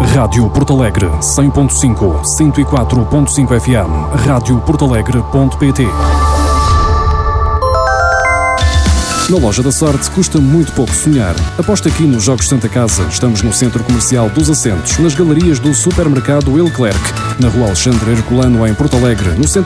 Rádio Porto Alegre 100.5, 104.5 FM, radioportalegre.pt. Na Loja da Sorte custa muito pouco sonhar. Aposta aqui nos Jogos Santa Casa. Estamos no Centro Comercial dos Assentos, nas galerias do Supermercado Leclerc, na Rua Alexandre Herculano, em Porto Alegre, no centro